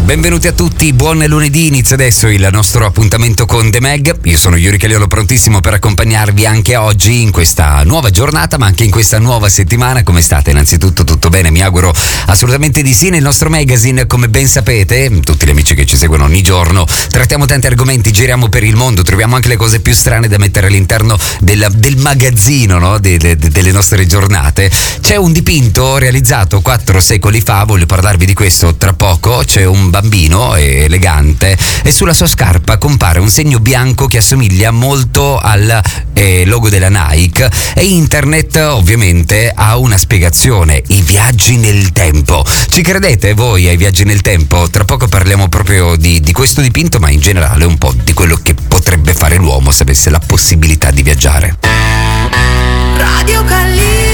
Benvenuti a tutti, buon lunedì, inizia adesso il nostro appuntamento con The Mag. Io sono Yuri Caliolo, prontissimo per accompagnarvi anche oggi in questa nuova giornata, ma anche in questa nuova settimana. Come state? Innanzitutto tutto bene? Mi auguro assolutamente di sì. Nel nostro magazine, come ben sapete, tutti gli amici che ci seguono ogni giorno, trattiamo tanti argomenti, giriamo per il mondo, troviamo anche le cose più strane da mettere all'interno del magazzino, no? Delle nostre giornate. C'è un dipinto realizzato 4 secoli fa, voglio parlarvi di questo tra poco. C'è un bambino elegante e sulla sua scarpa compare un segno bianco che assomiglia molto al logo della Nike, e internet ovviamente ha una spiegazione: i viaggi nel tempo. Ci credete voi ai viaggi nel tempo? Tra poco parliamo proprio di questo dipinto, ma in generale un po' di quello che potrebbe fare l'uomo se avesse la possibilità di viaggiare. Radio Cali.